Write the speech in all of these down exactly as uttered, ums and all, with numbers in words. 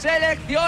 selección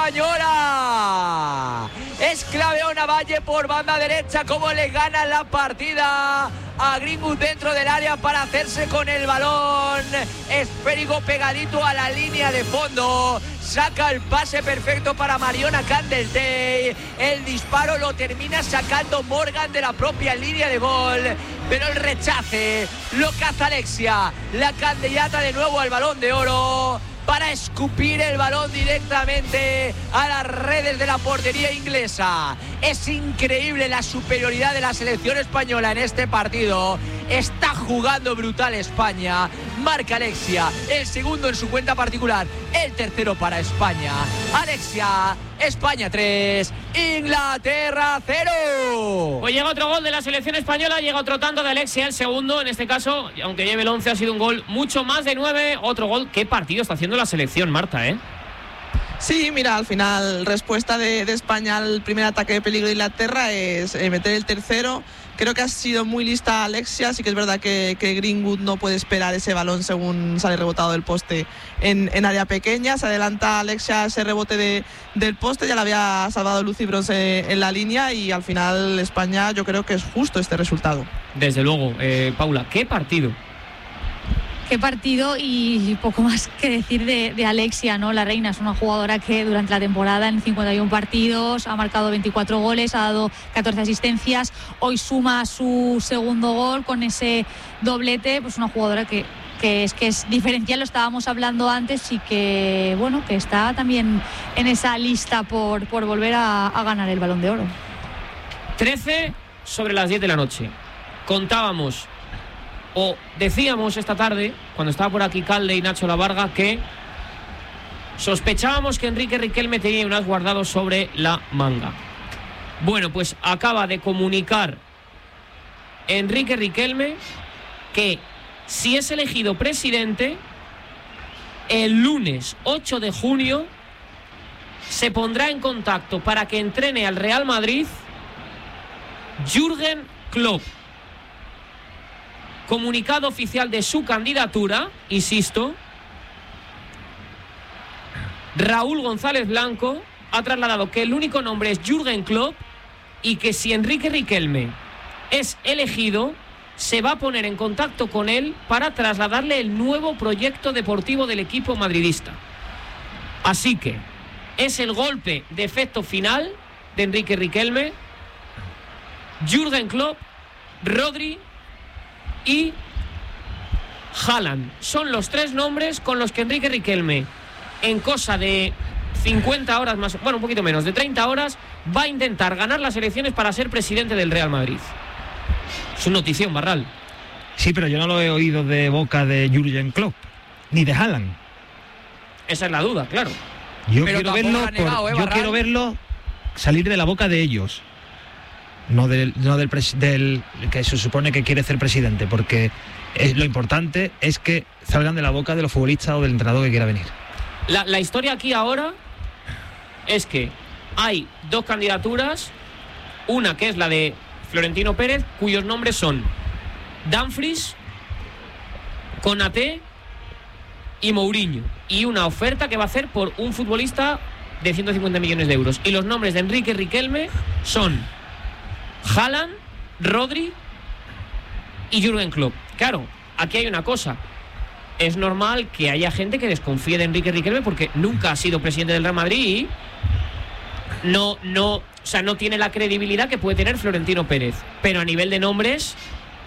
española. Es Claveona Valle por banda derecha, como le gana la partida a Greenwood dentro del área para hacerse con el balón esférico pegadito a la línea de fondo. Saca el pase perfecto para Mariona Candeltey. El disparo lo termina sacando Morgan de la propia línea de gol, pero el rechace lo caza Alexia, la candidata de nuevo al Balón de Oro, para escupir el balón directamente a las redes de la portería inglesa. Es increíble la superioridad de la selección española en este partido. Está jugando brutal España. Marca Alexia, el segundo en su cuenta particular, el tercero para España. Alexia, España tres, Inglaterra cero. Pues llega otro gol de la selección española, llega otro tanto de Alexia, el segundo, en este caso, aunque lleve el once, ha sido un gol mucho más de nueve. Otro gol. ¿Qué partido está haciendo la selección, Marta, eh? Sí, mira, al final, respuesta de, de España al primer ataque de peligro de Inglaterra es eh, meter el tercero. Creo que ha sido muy lista Alexia. Sí que es verdad que, que Greenwood no puede esperar ese balón según sale rebotado del poste en, en área pequeña. Se adelanta Alexia ese rebote de, del poste. Ya le había salvado Lucy Bronze en la línea y al final España, yo creo que es justo este resultado. Desde luego. eh, Paula, ¿qué partido? Qué partido, y poco más que decir de, de Alexia, ¿no? La reina es una jugadora que durante la temporada en cincuenta y uno partidos ha marcado veinticuatro goles, ha dado catorce asistencias. Hoy suma su segundo gol con ese doblete. Pues una jugadora que, que es que es diferencial, lo estábamos hablando antes, y que bueno, que está también en esa lista por, por volver a, a ganar el Balón de Oro. trece sobre las diez de la noche. Contábamos o decíamos esta tarde, cuando estaba por aquí Calde y Nacho Lavarga, que sospechábamos que Enrique Riquelme tenía unas guardados sobre la manga. Bueno, pues acaba de comunicar Enrique Riquelme que si es elegido presidente, el lunes ocho de junio se pondrá en contacto para que entrene al Real Madrid Jürgen Klopp. Comunicado oficial de su candidatura, insisto, Raúl González Blanco ha trasladado que el único nombre es Jürgen Klopp y que si Enrique Riquelme es elegido, se va a poner en contacto con él para trasladarle el nuevo proyecto deportivo del equipo madridista. Así que es el golpe de efecto final de Enrique Riquelme. Jürgen Klopp, Rodri y Haaland son los tres nombres con los que Enrique Riquelme, en cosa de cincuenta horas más, bueno, un poquito menos, de treinta horas, va a intentar ganar las elecciones para ser presidente del Real Madrid. Es una notición, Barral. Sí, pero yo no lo he oído de boca de Jürgen Klopp ni de Haaland. Esa es la duda, claro. Yo, pero quiero verlo, negado, por, ¿eh, yo quiero verlo salir de la boca de ellos. No del, no del, pres, del que se supone que quiere ser presidente, porque es, lo importante es que salgan de la boca de los futbolistas o del entrenador que quiera venir. La, la historia aquí ahora es que hay dos candidaturas, una que es la de Florentino Pérez, cuyos nombres son Dumfries, Konaté y Mourinho, y una oferta que va a hacer por un futbolista de ciento cincuenta millones de euros. Y los nombres de Enrique Riquelme son Haaland, Rodri y Jürgen Klopp. Claro, aquí hay una cosa. Es normal que haya gente que desconfíe de Enrique Riquelme porque nunca ha sido presidente del Real Madrid y no, no, o sea, no tiene la credibilidad que puede tener Florentino Pérez. Pero a nivel de nombres,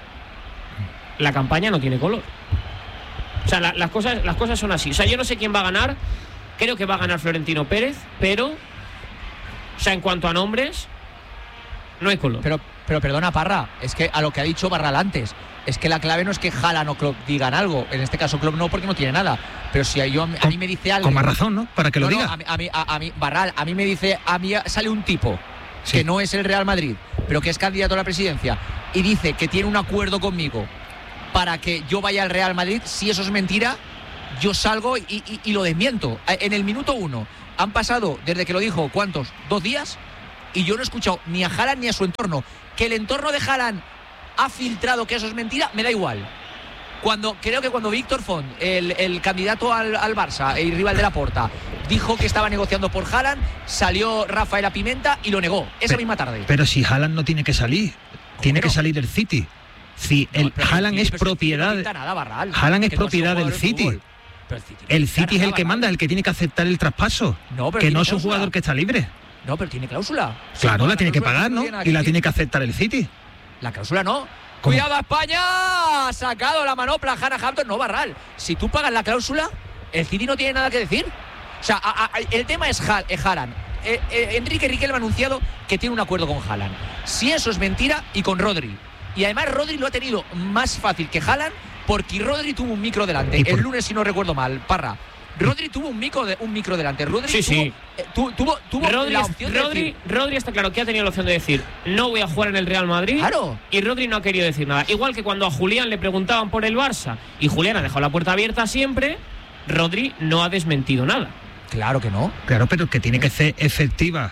la campaña no tiene color. O sea, la, las cosas, las cosas son así. O sea, yo no sé quién va a ganar. Creo que va a ganar Florentino Pérez, pero, o sea, en cuanto a nombres, no hay color. Pero, pero perdona, Parra, es que a lo que ha dicho Barral antes, es que la clave no es que Haaland o Klopp digan algo. En este caso Klopp no, porque no tiene nada. Pero si yo, a, a mí me dice algo... Con más razón, ¿no? Para que lo no, diga. No, a, mí, a, mí, a, a mí, Barral, a mí me dice... A mí sale un tipo sí. que no es el Real Madrid, pero que es candidato a la presidencia, y dice que tiene un acuerdo conmigo para que yo vaya al Real Madrid. Si eso es mentira, yo salgo y, y, y lo desmiento. En el minuto uno han pasado, desde que lo dijo, ¿cuántos? ¿Dos días? Y yo no he escuchado ni a Haaland ni a su entorno. Que el entorno de Haaland ha filtrado que eso es mentira, me da igual. Cuando, creo que cuando Víctor Font, el, el candidato al, al Barça y rival de Laporta, dijo que estaba negociando por Haaland, salió Rafaela Pimenta y lo negó esa pero, misma tarde. Pero si Haaland no tiene que salir, tiene pero, que salir el City. Si no, el Haaland es propiedad, no nada, Barral, Haaland es propiedad del City. El City, el City es el nada, que manda, el que tiene que aceptar el traspaso. No, pero que no es cláusula. un jugador que está libre. No, pero tiene cláusula. Claro, sí, la tiene que pagar, ¿no? No y la tiene que aceptar el City. La cláusula no. ¿Cómo? Cuidado a España, ha sacado la manopla Hannah Hampton, no Barral. Si tú pagas la cláusula, el City no tiene nada que decir. O sea, a, a, el tema es Hal, eh, Haaland. Eh, eh, Enrique Riquelme ha anunciado que tiene un acuerdo con Haaland. Si eso es mentira, y con Rodri. Y además Rodri lo ha tenido más fácil que Haaland porque Rodri tuvo un micro delante. por... El lunes, si no recuerdo mal, Parra. Rodri tuvo un micro, de, un micro delante. Rodri sí, tuvo, sí. Eh, tu, tuvo, tuvo Rodri, la opción de Rodri, decir, Rodri está claro que ha tenido la opción de decir no voy a jugar en el Real Madrid. Claro. Y Rodri no ha querido decir nada. Igual que cuando a Julián le preguntaban por el Barça y Julián ha dejado la puerta abierta siempre, Rodri no ha desmentido nada. Claro que no. Claro, pero el que tiene que ser efectiva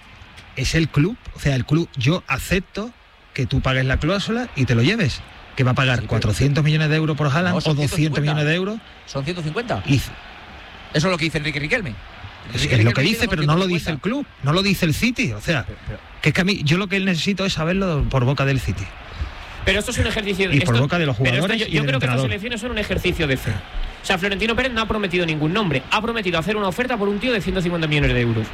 es el club. O sea, el club, yo acepto que tú pagues la cláusula y te lo lleves. Que va a pagar sí, cuatrocientos millones de euros por Haaland no, o doscientos millones de euros. Son ciento cincuenta. Y eso es lo que dice Enrique Riquelme. Es, es lo que dice, pero no lo dice el club, no lo dice el City. O sea, pero, pero, que es que a mí, yo lo que necesito es saberlo por boca del City. Pero esto es un ejercicio... Y esto, por boca de los jugadores. Pero esto, yo, yo creo que estas elecciones son un ejercicio de fe. O sea, Florentino Pérez no ha prometido ningún nombre. Ha prometido hacer una oferta por un tío de ciento cincuenta millones de euros.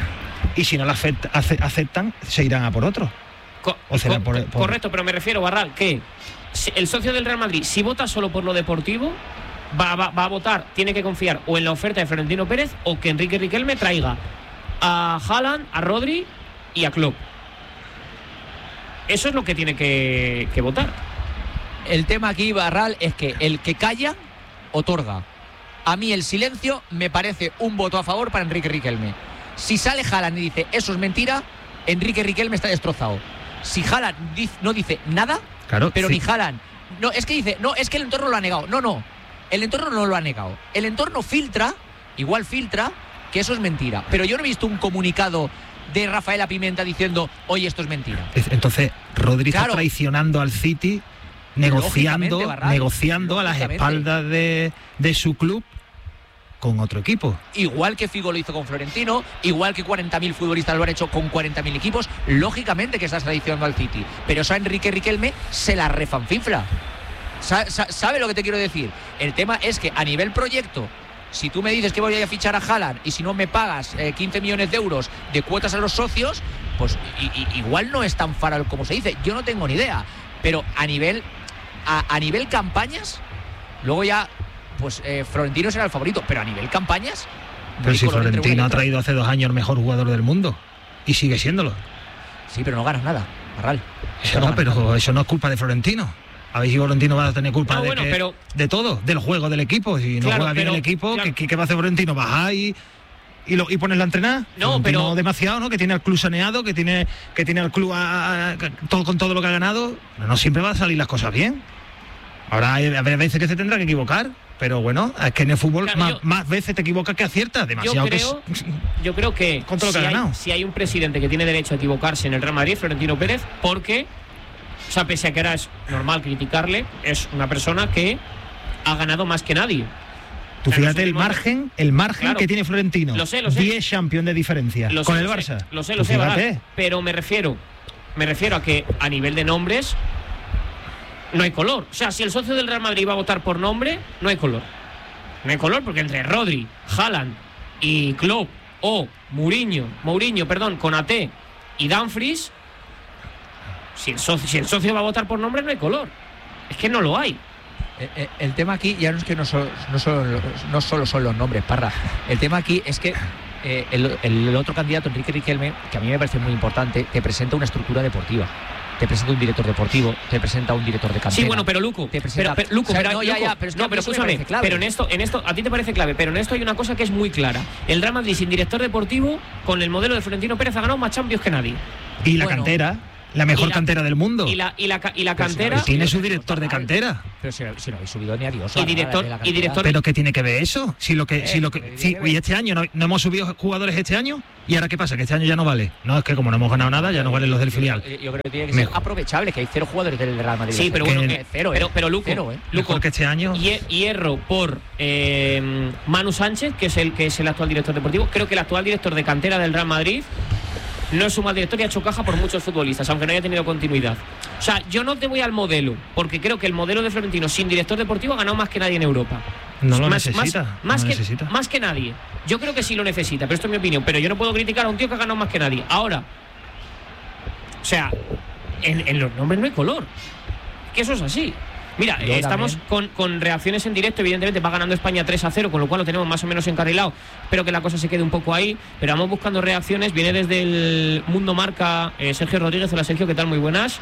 Y si no la aceptan, se irán a por otro. Co o será co por, por... Correcto, pero me refiero, Barral, que el socio del Real Madrid, si vota solo por lo deportivo... Va, va, va a votar, tiene que confiar o en la oferta de Florentino Pérez o que Enrique Riquelme traiga a Haaland, a Rodri y a Klopp. Eso es lo que tiene que, que votar. El tema aquí, Barral, es que el que calla, otorga. A mí el silencio me parece un voto a favor para Enrique Riquelme. Si sale Haaland y dice eso es mentira, Enrique Riquelme está destrozado. Si Haaland no dice nada, claro, pero sí. ni Haaland, no, es que dice, no, es que el entorno lo ha negado. No, no. El entorno no lo ha negado. El entorno filtra, igual filtra, que eso es mentira. Pero yo no he visto un comunicado de Rafaela Pimenta diciendo, oye, esto es mentira. Entonces, Rodri claro. está traicionando al City, negociando, Barral, negociando a las espaldas de, de su club con otro equipo. Igual que Figo lo hizo con Florentino, igual que cuarenta mil futbolistas lo han hecho con cuarenta mil equipos, lógicamente que estás traicionando al City. Pero eso a Enrique Riquelme se la refanfinfla. ¿Sabe lo que te quiero decir? El tema es que a nivel proyecto, si tú me dices que voy a fichar a Haaland y si no me pagas eh, quince millones de euros de cuotas a los socios, pues y, y, igual no es tan fácil como se dice. Yo no tengo ni idea. Pero a nivel a, a nivel campañas, luego ya pues eh, Florentino será el favorito, pero a nivel campañas... Pero no si Florentino ha traído hace dos años el mejor jugador del mundo y sigue siéndolo. Sí, pero no ganas nada, Barral. Eso no, no pero nada. Eso no es culpa de Florentino. A ver si Florentino va a tener culpa no, de, bueno, que, pero, de todo, del juego del equipo. Si no claro, juega bien pero, el equipo, claro. ¿qué, ¿qué va a hacer Florentino? ¿Bajar y, y, lo, y ponerla a entrenar? No, pero no demasiado, ¿no? Que tiene al club saneado, que tiene, que tiene al club a, a, todo, con todo lo que ha ganado. No, no siempre van a salir las cosas bien. Ahora hay, hay veces que se tendrá que equivocar, pero bueno, es que en el fútbol claro, más, yo, más veces te equivocas que aciertas. Demasiado yo creo, que es, yo creo que, con todo si, lo que ha hay, ganado. si hay un presidente que tiene derecho a equivocarse en el Real Madrid, Florentino Pérez, porque... O sea, pese a que ahora es normal criticarle, es una persona que ha ganado más que nadie. Tú fíjate el margen, el margen claro, que tiene Florentino. Lo sé, lo sé. diez Champions de diferencia lo con sé, el lo Barça. Sé, lo sé, lo sé, Barral, pero me refiero, me refiero a que a nivel de nombres no hay color. O sea, si el socio del Real Madrid va a votar por nombre, no hay color. No hay color porque entre Rodri, Haaland y Klopp o Mourinho, Mourinho, perdón, Konaté y Dumfries, Si el, socio, si el socio va a votar por nombre, no hay color. Es que no lo hay. El, el tema aquí ya no es que no solo, no, solo, no solo son los nombres, Parra. El tema aquí es que eh, el, el otro candidato, Enrique Riquelme, que a mí me parece muy importante, te presenta una estructura deportiva. Te presenta un director deportivo, te presenta un director de cantera. Sí, bueno, pero Luco, te presenta, pero, pero, Luco, o sea, pero, no, Luco, ya, ya, pero es que no, pero escúchame, pero en esto, en esto, a ti te parece clave, pero en esto hay una cosa que es muy clara. El Real Madrid sin director deportivo, con el modelo de Florentino Pérez, ha ganado más Champions que nadie. Y la bueno, cantera. La mejor y la, cantera del mundo. Y la, y la, y la cantera. Si tiene su director de cantera. Pero si, si no habéis subido ni a Dios. Y director, y director. Pero ¿qué tiene que ver eso? Si lo que, Eh, si lo que, si, y este año no, no hemos subido jugadores este año. ¿Y ahora qué pasa? Que este año ya no vale. No, es que como no hemos ganado nada, ya no valen los del filial. Yo, yo creo que tiene que ser Mejor. aprovechable, que hay cero jugadores del Real Madrid. Sí, pero que- bueno, que, cero, pero, eh. pero Luco, Cero, eh. Luco, Mejor que este año. hie- hierro por eh, Manu Sánchez, que es el que es el actual director deportivo. Creo que el actual director de cantera del Real Madrid no es un mal director y ha hecho caja por muchos futbolistas, aunque no haya tenido continuidad. O sea, yo no te voy al modelo, porque creo que el modelo de Florentino sin director deportivo ha ganado más que nadie en Europa. No lo más, necesita. Más, no más lo que, necesita. más que nadie. Yo creo que sí lo necesita, pero esto es mi opinión. Pero yo no puedo criticar a un tío que ha ganado más que nadie. Ahora, o sea, en, en los nombres no hay color. Que eso es así. Mira, Yo eh, estamos con, con reacciones en directo. Evidentemente va ganando España tres a cero, con lo cual lo tenemos más o menos encarrilado. Espero que la cosa se quede un poco ahí. Pero vamos buscando reacciones. Viene desde el Mundo Marca eh, Sergio Rodríguez. Hola Sergio, ¿qué tal? Muy buenas.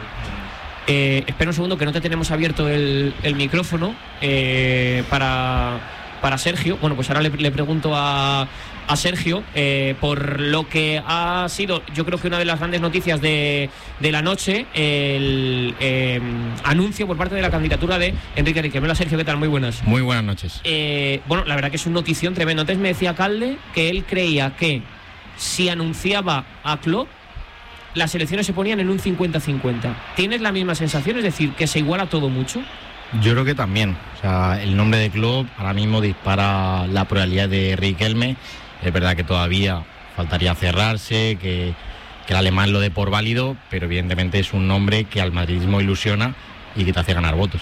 Eh, espera un segundo que no te tenemos abierto el, el micrófono eh, para, para Sergio. Bueno, pues ahora le, le pregunto a, a Sergio eh, por lo que ha sido, yo creo que una de las grandes noticias de, de la noche, el eh, anuncio por parte de la candidatura de Enrique Riquelme. Hola Sergio, ¿qué tal? Muy buenas. Muy buenas noches. Eh, bueno, la verdad que es un notición tremendo. Antes me decía Calde que él creía que si anunciaba a Klopp, las elecciones se ponían en un cincuenta cincuenta. ¿Tienes la misma sensación? Es decir, que se iguala todo mucho. Yo creo que también. O sea, el nombre de Klopp ahora mismo dispara la probabilidad de Riquelme. Es verdad que todavía faltaría cerrarse, que, que el alemán lo dé por válido, pero evidentemente es un nombre que al madridismo ilusiona y que te hace ganar votos.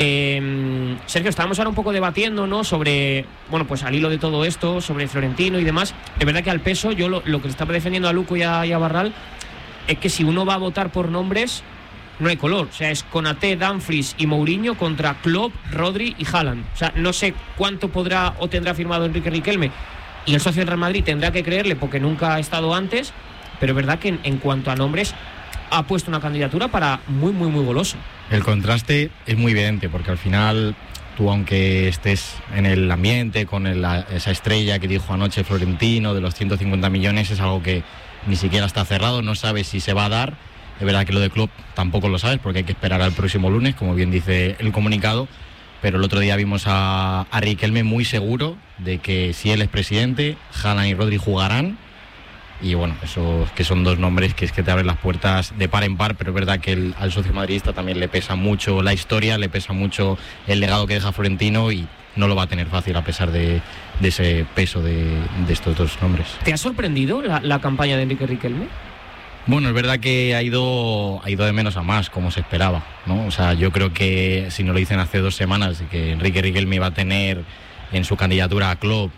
Eh, Sergio, estábamos ahora un poco debatiendo, ¿no? Sobre, bueno, pues al hilo de todo esto, sobre Florentino y demás. Es verdad que al peso, yo lo, lo que le estaba defendiendo a Luco y a, y a Barral es que si uno va a votar por nombres, no hay color. O sea, es Konaté, Dumfries y Mourinho contra Klopp, Rodri y Haaland. O sea, no sé cuánto podrá o tendrá firmado Enrique Riquelme y el socio del Real Madrid tendrá que creerle porque nunca ha estado antes, pero es verdad que en, en cuanto a nombres ha puesto una candidatura para muy, muy, muy golosa. El contraste es muy evidente porque al final tú, aunque estés en el ambiente con el, esa estrella que dijo anoche Florentino de los ciento cincuenta millones, es algo que ni siquiera está cerrado, no sabes si se va a dar. Es verdad que lo de Klopp tampoco lo sabes porque hay que esperar al próximo lunes, como bien dice el comunicado, pero el otro día vimos a, a Riquelme muy seguro de que si él es presidente, Haaland y Rodri jugarán. Y bueno, eso que son dos nombres que es que te abren las puertas de par en par, pero es verdad que el, al socio madridista también le pesa mucho la historia, le pesa mucho el legado que deja Florentino y no lo va a tener fácil a pesar de, de ese peso de, de estos dos nombres. ¿Te ha sorprendido la, la campaña de Enrique Riquelme? Bueno, es verdad que ha ido, ha ido de menos a más, como se esperaba, ¿no? O sea, yo creo que si no lo dicen hace dos semanas, que Enrique Riquelme iba a tener en su candidatura a Klopp,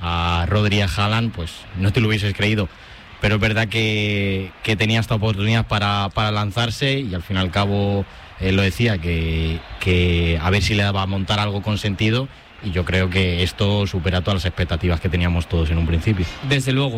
a Rodri y a Haaland, pues no te lo hubieses creído. Pero es verdad que, que tenía esta oportunidad para, para lanzarse y al fin y al cabo eh, lo decía, que, que a ver si le daba a montar algo con sentido. Y yo creo que esto supera todas las expectativas que teníamos todos en un principio. Desde luego.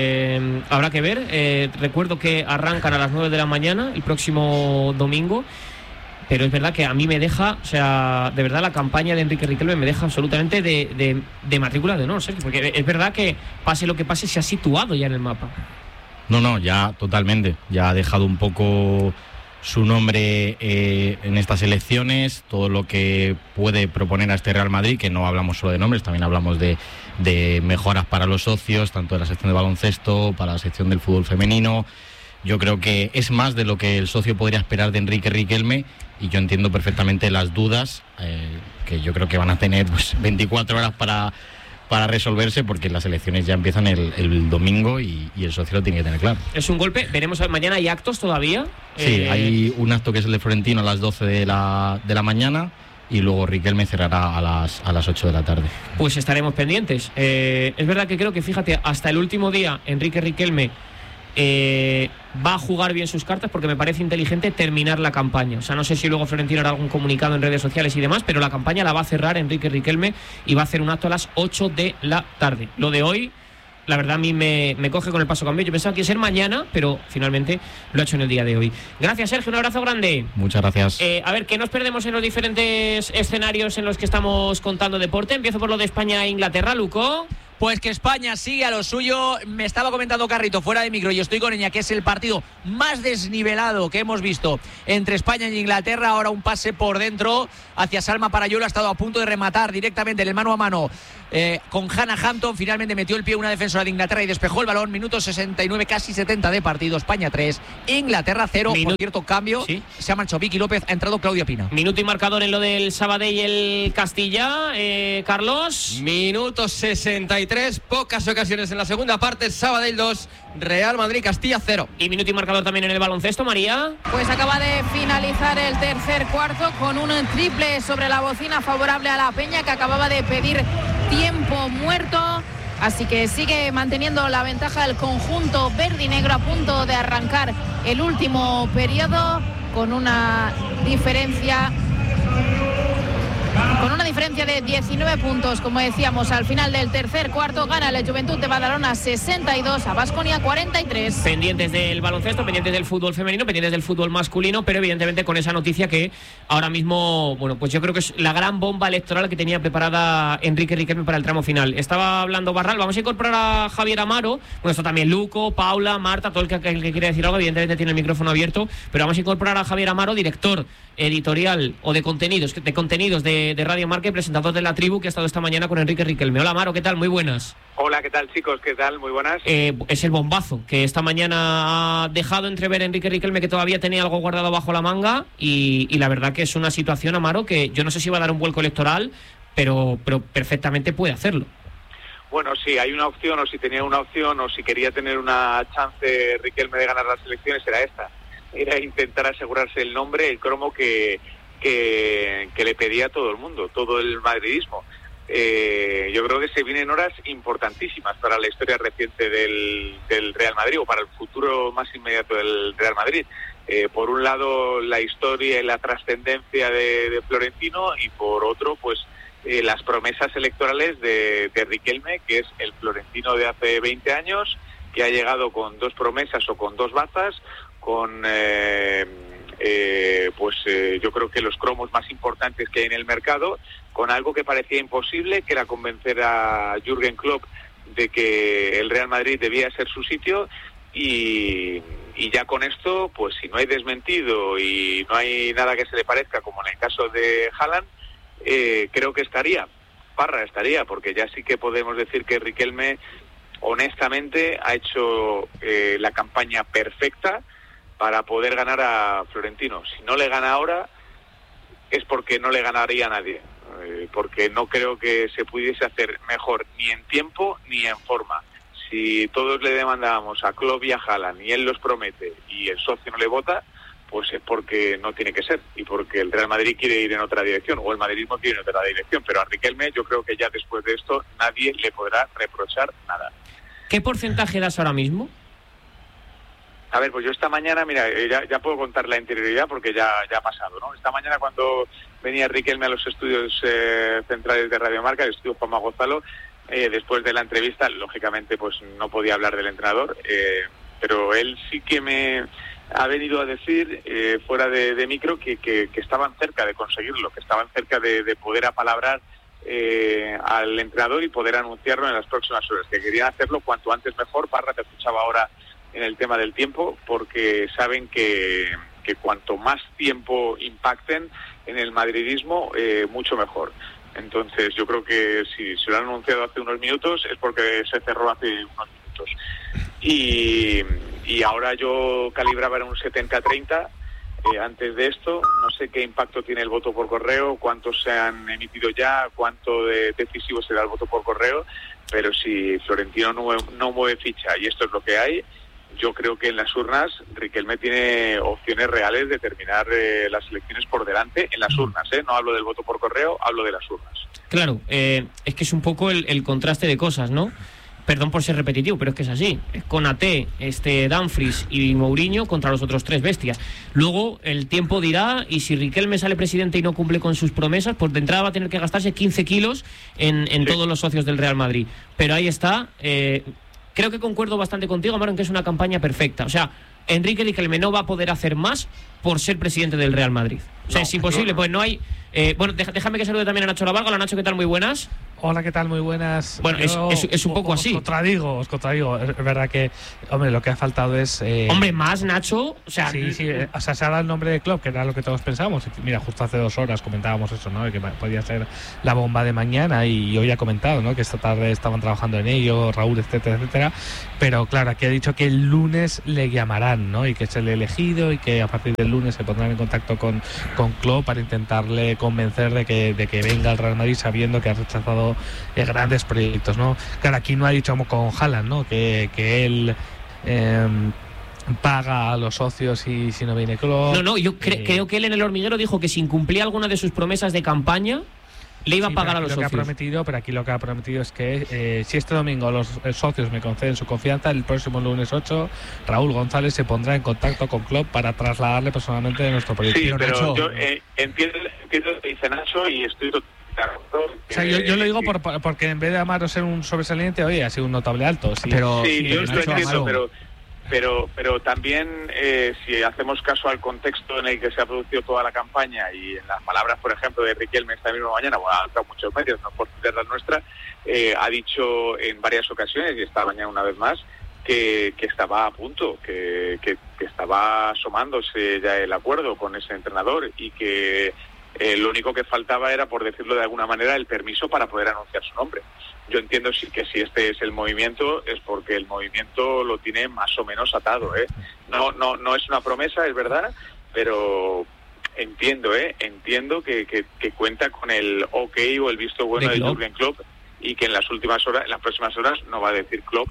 Eh, habrá que ver. Eh, recuerdo que arrancan a las nueve de la mañana el próximo domingo. Pero es verdad que a mí me deja, o sea, de verdad la campaña de Enrique Riquelme me deja absolutamente de, de, de matrícula de honor, Sergio. Porque es verdad que pase lo que pase, se ha situado ya en el mapa. No, no, ya totalmente. Ya ha dejado un poco su nombre eh, en estas elecciones, todo lo que puede proponer a este Real Madrid, que no hablamos solo de nombres, también hablamos de, de mejoras para los socios, tanto de la sección de baloncesto, para la sección del fútbol femenino. Yo creo que es más de lo que el socio podría esperar de Enrique Riquelme y yo entiendo perfectamente las dudas eh, que yo creo que van a tener pues veinticuatro horas para, para resolverse porque las elecciones ya empiezan el, el domingo y, y el socio lo tiene que tener claro. Es un golpe, veremos, mañana hay actos todavía. Sí, eh... hay un acto que es el de Florentino a las doce de la, de la mañana y luego Riquelme cerrará a las, a las ocho de la tarde. Pues estaremos pendientes. Eh, es verdad que creo que, fíjate, hasta el último día Enrique Riquelme Eh, va a jugar bien sus cartas porque me parece inteligente terminar la campaña. O sea, no sé si luego Florentino hará algún comunicado en redes sociales y demás, pero la campaña la va a cerrar Enrique Riquelme y va a hacer un acto a las ocho de la tarde. Lo de hoy, la verdad, a mí me, me coge con el paso cambio. Yo pensaba que iba a ser mañana, pero finalmente lo ha hecho en el día de hoy. Gracias, Sergio, un abrazo grande. Muchas gracias. Eh, a ver, ¿qué nos perdemos en los diferentes escenarios en los que estamos contando deporte? Empiezo por lo de España e Inglaterra, Luco. Pues que España sigue a lo suyo. Me estaba comentando Carrito fuera de micro y estoy con ella que es el partido más desnivelado que hemos visto entre España y Inglaterra. Ahora un pase por dentro hacia Salma Parayuelo, ha estado a punto de rematar directamente en el mano a mano eh, con Hannah Hampton. Finalmente metió el pie una defensora de Inglaterra y despejó el balón. Minuto sesenta y nueve, casi setenta de partido. España tres, Inglaterra cero. Minuto. Por cierto, cambio, ¿sí? Se ha marchado Vicky López, ha entrado Claudia Pina. Minuto y marcador en lo del Sabadell y el Castilla, eh, Carlos. Minuto sesenta y tres, pocas ocasiones en la segunda parte. Sabadell dos, Real Madrid Castilla cero. Y minuto y marcador también en el baloncesto, María. Pues acaba de finalizar el tercer cuarto con un triple sobre la bocina favorable a la Peña, que acababa de pedir tiempo muerto. Así que sigue manteniendo la ventaja el conjunto verde y negro, a punto de arrancar el último periodo con una diferencia con una diferencia de diecinueve puntos. Como decíamos, al final del tercer cuarto gana la Juventud de Badalona sesenta y dos a Baskonia cuarenta y tres. Pendientes del baloncesto, pendientes del fútbol femenino, pendientes del fútbol masculino, pero evidentemente con esa noticia que ahora mismo, bueno, pues yo creo que es la gran bomba electoral que tenía preparada Enrique Riquelme para el tramo final. Estaba hablando Barral, vamos a incorporar a Javier Amaro, bueno, esto también Luco, Paula, Marta, todo el que, el que quiere decir algo, evidentemente tiene el micrófono abierto, pero vamos a incorporar a Javier Amaro, director editorial o de contenidos, de contenidos de, de Radio Marca y presentador de La Tribu, que ha estado esta mañana con Enrique Riquelme. Hola, Amaro, ¿qué tal? Muy buenas. Hola, ¿qué tal, chicos? ¿Qué tal? Muy buenas. Eh, es el bombazo que esta mañana ha dejado entrever Enrique Riquelme, que todavía tenía algo guardado bajo la manga, y, y la verdad que es una situación, Amaro, que yo no sé si va a dar un vuelco electoral, pero, pero perfectamente puede hacerlo. Bueno, sí, hay una opción, o si tenía una opción, o si quería tener una chance Riquelme de ganar las elecciones, era esta. Era intentar asegurarse el nombre, el cromo que, que, que le pedía todo el mundo, todo el madridismo. Eh, yo creo que se vienen horas importantísimas para la historia reciente del, del Real Madrid, o para el futuro más inmediato del Real Madrid. Eh, por un lado, la historia y la trascendencia de, de Florentino, y por otro, pues eh, las promesas electorales de, de Riquelme, que es el Florentino de hace veinte años, que ha llegado con dos promesas o con dos bazas, con eh, eh, pues eh, yo creo que los cromos más importantes que hay en el mercado, con algo que parecía imposible, que era convencer a Jürgen Klopp de que el Real Madrid debía ser su sitio, y, y ya con esto, pues si no hay desmentido y no hay nada que se le parezca, como en el caso de Haaland, eh, creo que estaría, Parra estaría, porque ya sí que podemos decir que Riquelme honestamente ha hecho eh, la campaña perfecta para poder ganar a Florentino. Si no le gana ahora, es porque no le ganaría a nadie, eh, porque no creo que se pudiese hacer mejor ni en tiempo ni en forma. Si todos le demandábamos a Klopp y a Haaland y él los promete y el socio no le vota, pues es porque no tiene que ser, y porque el Real Madrid quiere ir en otra dirección, o el madridismo quiere ir en otra dirección. Pero a Riquelme, yo creo que ya después de esto nadie le podrá reprochar nada. ¿Qué porcentaje das ahora mismo? A ver, pues yo esta mañana, mira, ya, ya puedo contar la interioridad porque ya, ya ha pasado, ¿no? Esta mañana, cuando venía Riquelme a los estudios eh, centrales de Radio Marca, el estudio Juanma Gonzalo, eh, después de la entrevista, lógicamente, pues no podía hablar del entrenador, eh, pero él sí que me ha venido a decir, eh, fuera de, de micro, que, que, que estaban cerca de conseguirlo, que estaban cerca de, de poder apalabrar eh, al entrenador y poder anunciarlo en las próximas horas, que querían hacerlo cuanto antes mejor. Parra, te escuchaba ahora en el tema del tiempo, porque saben que, que cuanto más tiempo impacten en el madridismo, eh, mucho mejor. Entonces yo creo que si se lo han anunciado hace unos minutos es porque se cerró hace unos minutos. Y, y ahora yo calibraba en un setenta treinta eh, antes de esto. No sé qué impacto tiene el voto por correo, cuántos se han emitido ya, cuánto de decisivo será el voto por correo, pero si Florentino no, no mueve ficha y esto es lo que hay, yo creo que en las urnas Riquelme tiene opciones reales de terminar eh, las elecciones por delante en las urnas, ¿eh? No hablo del voto por correo, hablo de las urnas. Claro, eh, es que es un poco el, el contraste de cosas, ¿no? Perdón por ser repetitivo, pero es que es así. Es Konaté, este, Dumfries y Mourinho contra los otros tres bestias. Luego el tiempo dirá, y si Riquelme sale presidente y no cumple con sus promesas, pues de entrada va a tener que gastarse quince kilos en, en sí. todos los socios del Real Madrid. Pero ahí está. Eh, creo que concuerdo bastante contigo, Amaro, en que es una campaña perfecta. O sea, Enrique Riquelme no va a poder hacer más por ser presidente del Real Madrid. O sea, no, es imposible, no, no. pues no hay... Eh, bueno, déjame que salude también a Nacho Lavarga. Hola, Nacho, ¿qué tal? Muy buenas. Hola, ¿qué tal? Muy buenas. Bueno, Yo es, es, es un poco os así. Os contradigo, os contradigo. Es verdad que, hombre, lo que ha faltado es... Eh, hombre, más, Nacho. O sea, sí, sí. Eh, o sea, se ha dado el nombre de Klopp, que era lo que todos pensamos. Mira, justo hace dos horas comentábamos eso, ¿no? Que podía ser la bomba de mañana y hoy ha comentado, ¿no? Que esta tarde estaban trabajando en ello, Raúl, etcétera, etcétera. Pero claro, aquí ha dicho que el lunes le llamarán, ¿no? Y que es el elegido y que a partir del lunes se pondrán en contacto con, con Klopp para intentarle convencer de que, de que venga al Real Madrid sabiendo que ha rechazado eh, grandes proyectos, ¿no? Claro, aquí no ha dicho como con Haaland, ¿no? Que, que él eh, paga a los socios y si no viene Klopp. No, no, yo cre- eh, creo que él en el hormiguero dijo que si incumplía alguna de sus promesas de campaña le iba sí, a pagar a los lo socios. Que ha prometido, pero aquí lo que ha prometido es que eh, si este domingo los eh, socios me conceden su confianza, el próximo lunes ocho, Raúl González se pondrá en contacto con Klopp para trasladarle personalmente de nuestro proyecto. Sí, pero Nacho, yo eh, entiendo, entiendo lo que dice Nacho y estoy totalmente de acuerdo. O sea, yo, yo lo digo sí. por, porque en vez de Amaro ser un sobresaliente, oye, ha sido un notable alto. Sí, Pero, Sí, sí, yo lo Nacho, entiendo, Amaro. pero, pero, pero también eh, si hacemos caso al contexto en el que se ha producido toda la campaña y en las palabras, por ejemplo, de Riquelme esta misma mañana, bueno, ha dado muchos medios, no por citar la nuestra, eh, ha dicho en varias ocasiones, y esta mañana una vez más, que, que estaba a punto, que, que, que estaba asomándose ya el acuerdo con ese entrenador y que eh, lo único que faltaba era, por decirlo de alguna manera, el permiso para poder anunciar su nombre. Yo entiendo sí que si este es el movimiento es porque el movimiento lo tiene más o menos atado, ¿eh? No, no, no es una promesa, es verdad, pero entiendo, ¿eh? Entiendo que, que, que cuenta con el ok o el visto bueno de Jürgen Klopp y que en las últimas horas, en las próximas horas no va a decir Klopp,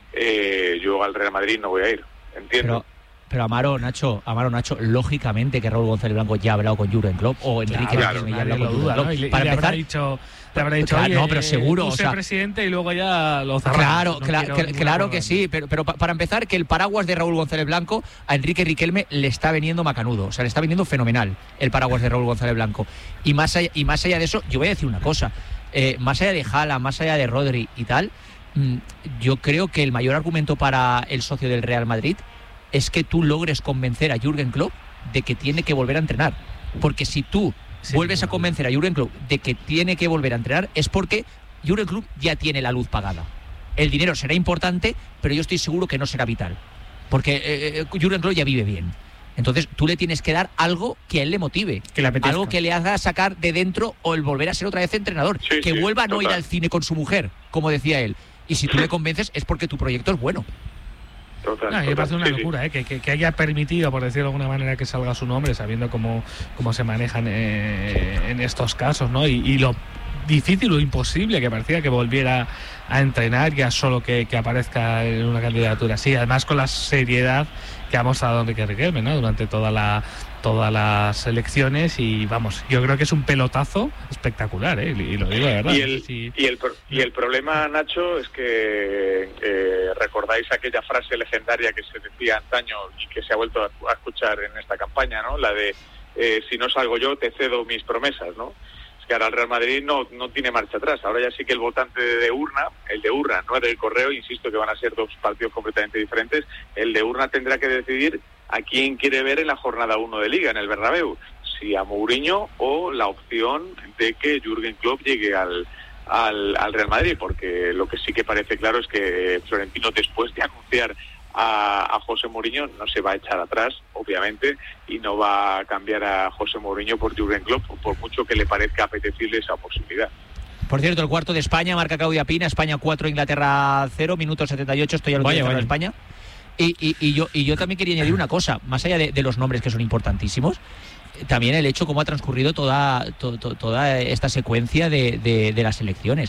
eh, yo al Real Madrid no voy a ir. Entiendo. Pero, pero Amaro, Nacho, Amaro, Nacho, lógicamente que Raúl González Blanco ya ha hablado con Jürgen Klopp o Enrique claro, Riquelme ya ha nadie hablado lo con duda, Jürgen ¿no? Klopp. Y, y Para le habrá empezar, dicho, le habrá dicho, claro, oye, no, pero seguro, tú o sé sea, presidente y luego ya lo cerramos. Claro, no cla- quiero cl- ninguna claro que problema. sí, pero, pero pa- para empezar, que el paraguas de Raúl González Blanco a Enrique Riquelme le está veniendo macanudo, o sea, le está viniendo fenomenal el paraguas de Raúl González Blanco. Y más allá, y más allá de eso, yo voy a decir una cosa, eh, más allá de Haaland, más allá de Rodri y tal, mmm, yo creo que el mayor argumento para el socio del Real Madrid es que tú logres convencer a Jürgen Klopp de que tiene que volver a entrenar. Porque si tú sí, vuelves a convencer a Jürgen Klopp de que tiene que volver a entrenar, es porque Jürgen Klopp ya tiene la luz pagada. El dinero será importante, pero yo estoy seguro que no será vital. Porque eh, Jürgen Klopp ya vive bien. Entonces tú le tienes que dar algo que a él le motive, que le apetezca, algo que le haga sacar de dentro o el volver a ser otra vez entrenador, sí, que sí, vuelva a no total. ir al cine con su mujer, como decía él. Y si tú le convences es porque tu proyecto es bueno. Total, No, a mí me parece una locura, ¿eh? que, que, que haya permitido, por decirlo de alguna manera, que salga su nombre, sabiendo cómo, cómo se manejan eh, en estos casos, ¿no? Y, y lo difícil o imposible que parecía que volviera a entrenar ya solo que, que aparezca en una candidatura. Sí, además con la seriedad que ha mostrado Enrique Riquelme, ¿no? Durante toda la todas las elecciones y vamos, yo creo que es un pelotazo espectacular, ¿eh? Y lo digo de verdad. Y el, sí. y el, y el problema, Nacho, es que eh, recordáis aquella frase legendaria que se decía antaño y que se ha vuelto a, a escuchar en esta campaña, ¿no? La de eh, si no salgo yo te cedo mis promesas, ¿no? Es que ahora el Real Madrid no, no tiene marcha atrás. Ahora ya sí que el votante de urna, el de urna, no el del correo, insisto que van a ser dos partidos completamente diferentes, el de urna tendrá que decidir a quién quiere ver en la jornada uno de Liga, en el Bernabéu, si a Mourinho o la opción de que Jürgen Klopp llegue al, al, al Real Madrid, porque lo que sí que parece claro es que Florentino, después de anunciar a, a José Mourinho, no se va a echar atrás, obviamente, y no va a cambiar a José Mourinho por Jürgen Klopp, por mucho que le parezca apetecible esa posibilidad. Por cierto, el cuarto de España, marca Claudia Pina, España cuatro, Inglaterra cero, minuto setenta y ocho, estoy al último de España. Y, y, y, yo, y yo también quería añadir una cosa, más allá de, de los nombres que son importantísimos, también el hecho cómo ha transcurrido toda, to, to, toda esta secuencia de, de, de las elecciones.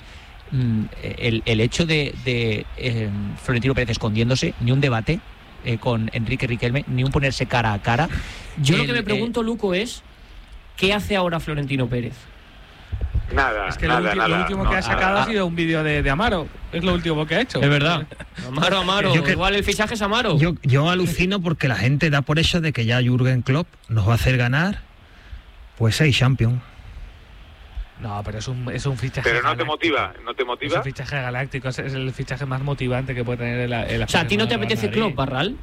El, el hecho de, de eh, Florentino Pérez escondiéndose, ni un debate eh, con Enrique Riquelme, ni un ponerse cara a cara. Yo el, lo que me pregunto, eh, Luco, es ¿qué hace ahora Florentino Pérez? Nada, es que nada, lo, ulti- nada, lo último no, que ha sacado nada. ha sido un vídeo de, de Amaro. Es lo último que ha hecho. Es verdad. Amaro, Amaro. Yo que- Igual el fichaje es Amaro. Yo, yo alucino porque la gente da por hecho de que ya Jürgen Klopp nos va a hacer ganar pues seis Champions. No, pero es un, es un fichaje Pero no te galáctico. motiva, ¿no te Es motiva? un fichaje galáctico, es, es el fichaje más motivante que puede tener el, el O sea, ¿a ti no te aficionado del apetece Real Madrid. Klopp, Barral?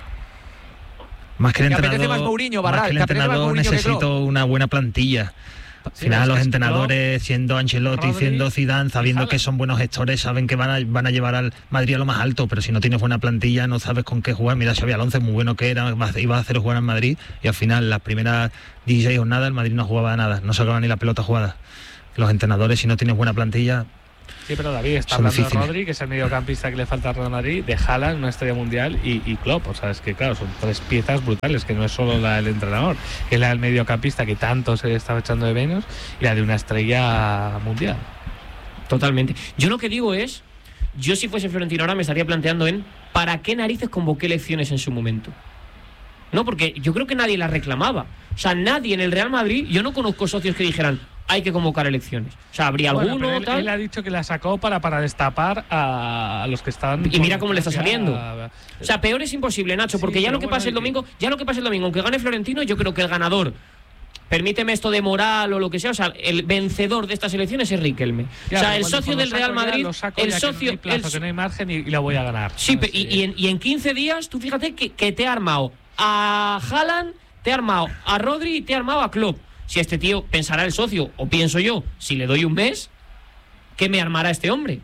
Más que el ¿Te apetece entrenador, más Mourinho, más Barral? que el ¿Te apetece más entrenador Mourinho que necesito Klopp? una buena plantilla Al final los entrenadores, siendo Ancelotti, Rodri, siendo Zidane, sabiendo que son buenos gestores, saben que van a, van a llevar al Madrid a lo más alto, pero si no tienes buena plantilla, no sabes con qué jugar. Mira, Xabi Alonso, muy bueno que era, iba a hacer jugar en Madrid, y al final, las primeras dieciséis jornadas, el Madrid no jugaba nada, no sacaba ni la pelota jugada. Los entrenadores, si no tienes buena plantilla... Sí, pero David está Son hablando difíciles. de Rodri, que es el mediocampista que le falta al Real Madrid, de Haaland, una estrella mundial, y, y Klopp. O sea, es que claro, son tres piezas brutales, que no es solo la del entrenador, que es la del mediocampista que tanto se estaba echando de menos, y la de una estrella mundial. Totalmente. Yo lo que digo es, yo si fuese Florentino ahora me estaría planteando en ¿para qué narices convoqué elecciones en su momento? No, porque yo creo que nadie las reclamaba. O sea, nadie en el Real Madrid, yo no conozco socios que dijeran hay que convocar elecciones. O sea, habría Bueno, alguno pero él, tal. él ha dicho que la sacó para, para destapar a, a los que estaban... Y mira cómo le está ya- saliendo. O sea, peor es imposible, Nacho, porque Sí, ya pero lo que bueno, pase el y- domingo, ya lo que pase el domingo, aunque gane Florentino, yo creo que el ganador, permíteme esto de moral o lo que sea, o sea, el vencedor de estas elecciones es Riquelme. Ya, o sea, pero el cuando- socio cuando del Real saco ya, Madrid, lo saco el ya que no socio, hay plazo, el- que no hay margen y, y la voy a ganar. Sí, ¿sabes? pe- y, y en, y en quince días, tú fíjate que, que te ha armado a Haaland, te ha armado a Rodri y te ha armado a Klopp. Si este tío pensará el socio, o pienso yo, si le doy un mes, ¿qué me armará este hombre?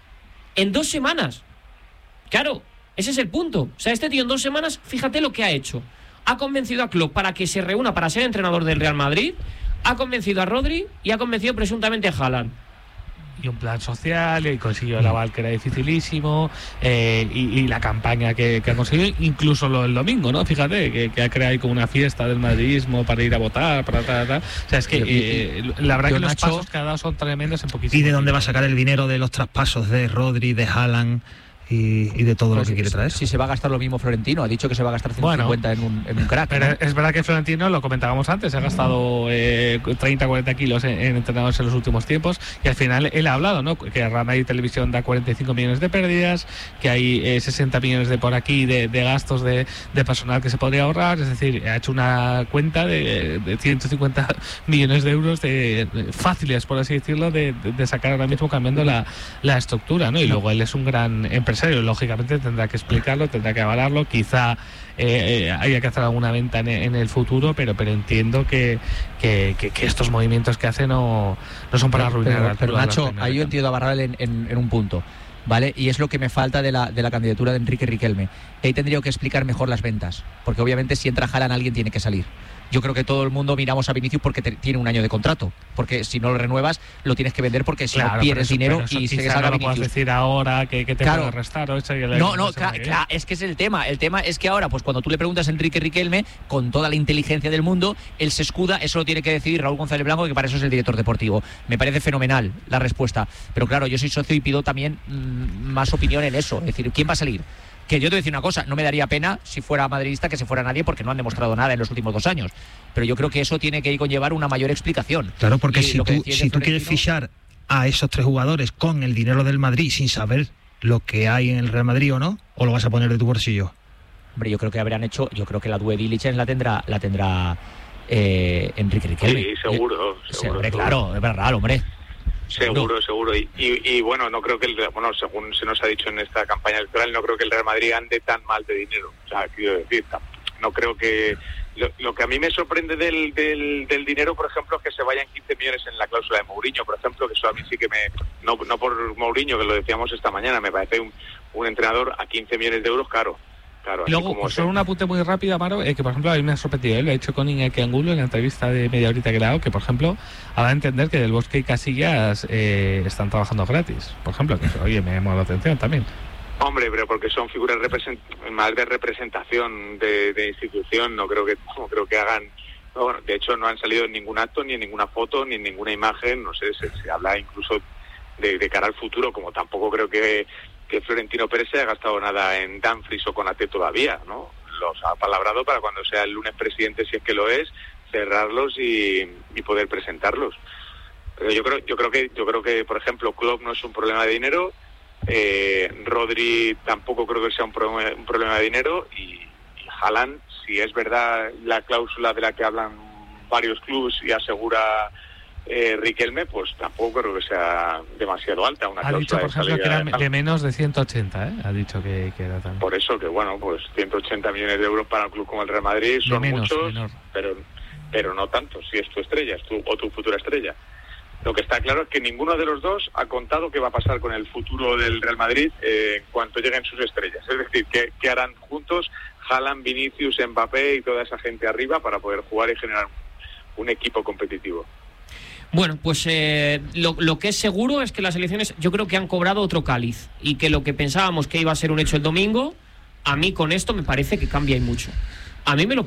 En dos semanas. Claro, ese es el punto. O sea, este tío en dos semanas, fíjate lo que ha hecho. Ha convencido a Klopp para que se reúna para ser entrenador del Real Madrid, ha convencido a Rodri y ha convencido presuntamente a Haaland. Y un plan social, y consiguió el aval que era dificilísimo, eh, y, y la campaña que, que ha conseguido, incluso lo del domingo, ¿no? Fíjate, que, que ha creado ahí como una fiesta del madridismo para ir a votar, para tal, tal. O sea, es que eh, la verdad yo, que los Nacho, pasos que ha dado son tremendos en poquísimo ¿Y de dónde tiempo. va a sacar el dinero de los traspasos de Rodri, de Haaland y, y de todo Pues lo que quiere traer? Si se va a gastar lo mismo Florentino, ha dicho que se va a gastar ciento Bueno, cincuenta en, un, en un crack. Pero ¿no? es verdad que Florentino, lo comentábamos antes, ha gastado eh, treinta a cuarenta kilos en, en entrenadores en los últimos tiempos, y al final él ha hablado, ¿no? Que Real Madrid Televisión da cuarenta y cinco millones de pérdidas, que hay eh, sesenta millones de por aquí de, de gastos de, de personal que se podría ahorrar, es decir, ha hecho una cuenta de, de ciento cincuenta millones de euros de, de fáciles, por así decirlo, de, de, de sacar ahora mismo cambiando la, la estructura, ¿no? Y luego él es un gran empresario, lógicamente tendrá que explicarlo, tendrá que avalarlo, quizá eh, eh, haya que hacer alguna venta en, en el futuro, pero pero entiendo que, que, que, que estos movimientos que hace no, no son para arruinar pero, al pero club, a la Nacho, primera. ahí yo entiendo a Barral en, en, en un punto, ¿vale? Y es lo que me falta de la, de la candidatura de Enrique Riquelme. Ahí tendría que explicar mejor las ventas, porque obviamente si entra Haaland alguien tiene que salir. Yo creo que todo el mundo miramos a Vinicius porque te, tiene un año de contrato, porque si no lo renuevas lo tienes que vender, porque si Claro, no pierdes pero eso- dinero pero eso y se quizá salga no lo puedas Vinicius. decir ahora que, que te Claro. puede restar o eso y el- No, no, la semana claro, que claro, es que es el tema. El tema es que ahora, pues cuando tú le preguntas a Enrique Riquelme, con toda la inteligencia del mundo, él se escuda, eso lo tiene que decidir Raúl González Blanco, que para eso es el director deportivo. Me parece fenomenal la respuesta. Pero claro, yo soy socio y pido también mmm, más opinión en eso. Es decir, ¿quién va a salir? Que yo te voy a decir una cosa, no me daría pena si fuera madridista que se fuera nadie, porque no han demostrado nada en los últimos dos años. Pero yo creo que eso tiene que conllevar una mayor explicación. Claro, porque Y si lo que tú, decías si de tú quieres Florentino- fichar a esos tres jugadores con el dinero del Madrid sin saber lo que hay en el Real Madrid o no, o lo vas a poner de tu bolsillo. Hombre, yo creo que habrán hecho, yo creo que la due diligence la tendrá, la tendrá eh, Enrique Riquelme. Sí, seguro, Sí, seguro, hombre, seguro. claro, es verdad, hombre. Seguro, seguro. Y, y, y bueno, no creo que, el, bueno, según se nos ha dicho en esta campaña electoral, no creo que el Real Madrid ande tan mal de dinero. O sea, quiero decir, no creo que... Lo, lo que a mí me sorprende del, del, del dinero, por ejemplo, es que se vayan quince millones en la cláusula de Mourinho, por ejemplo, que eso a mí sí que me... No, no por Mourinho, que lo decíamos esta mañana, me parece un, un entrenador a quince millones de euros caro. Claro, Y así luego, como pues, se- solo un apunte muy rápido, Amaro, eh, que por ejemplo a mí me ha sorprendido, ¿eh? Lo ha hecho con Iñaki Angulo en la entrevista de media horita que le ha dado, que por ejemplo, ha dado a entender que Del Bosque y Casillas eh, están trabajando gratis. Por ejemplo, que oye, me llamó la atención también. Hombre, pero porque son figuras represent más de representación de, de institución, no creo que no creo que hagan... no, bueno, de hecho, no han salido en ningún acto, ni en ninguna foto, ni en ninguna imagen, no sé, se, se habla incluso de, de cara al futuro, como tampoco creo que, que Florentino Pérez se haya gastado nada en Dumfries o Konaté todavía, ¿no? Los ha palabrado para cuando sea el lunes presidente, si es que lo es, cerrarlos y, y poder presentarlos. Pero yo creo, yo creo que, yo creo que, por ejemplo, Klopp no es un problema de dinero. Eh, Rodri tampoco creo que sea un problema, un problema de dinero, y, y Haaland, si es verdad la cláusula de la que hablan varios clubes y asegura eh, Riquelme, pues tampoco creo que sea demasiado alta una Ha cláusula dicho, por de ejemplo, que salida era de de, de menos de ciento ochenta, ¿eh? Ha dicho que, que era también. Por eso que, bueno, pues ciento ochenta millones de euros para un club como el Real Madrid son De menos, muchos, menor. pero pero no tanto si es tu estrella es tu, o tu futura estrella. Lo que está claro es que ninguno de los dos ha contado qué va a pasar con el futuro del Real Madrid eh, en cuanto lleguen sus estrellas. Es decir, qué, qué harán juntos Haaland, Vinicius, Mbappé y toda esa gente arriba para poder jugar y generar un equipo competitivo. Bueno, pues eh, lo, lo que es seguro es que las elecciones yo creo que han cobrado otro cáliz y que lo que pensábamos que iba a ser un hecho el domingo, a mí con esto me parece que cambia y mucho. A mí me lo